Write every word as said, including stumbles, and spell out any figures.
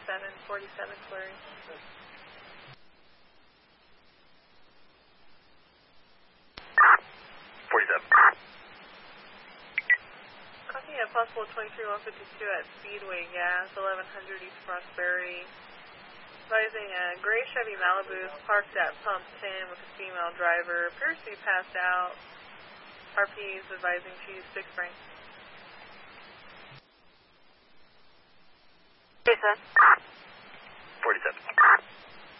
seven forty-seven, clearing. forty-seven. Copy at possible twenty-three one fifty-two at Speedway Gas, eleven hundred East Prosperity. Advising a gray Chevy Malibu parked at pump ten with a female driver. Appears to be passed out. R Ps advising to use six brain. forty-seven. forty-seven.